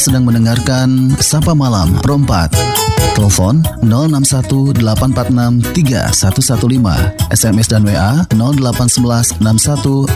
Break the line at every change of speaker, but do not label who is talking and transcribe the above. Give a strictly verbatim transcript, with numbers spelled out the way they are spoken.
sedang mendengarkan Sapa Malam Perempat. Telepon nol enam satu delapan empat enam tiga satu satu lima, S M S dan W A nol delapan satu satu enam satu